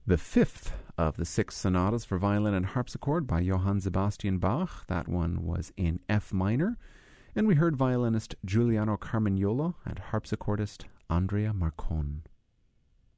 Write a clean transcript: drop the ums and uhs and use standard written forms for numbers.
the fifth of the six sonatas for violin and harpsichord by Johann Sebastian Bach. That one was in F minor. And we heard violinist Giuliano Carmignola and harpsichordist Andrea Marcon.